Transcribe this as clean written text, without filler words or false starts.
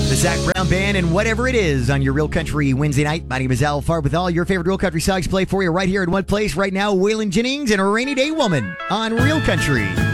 The Zach Brown Band and Whatever It Is on your Real Country Wednesday night. My name is Al Farb with all your favorite Real Country songs play for you right here in one place right now. Waylon Jennings and A Rainy Day Woman on Real Country.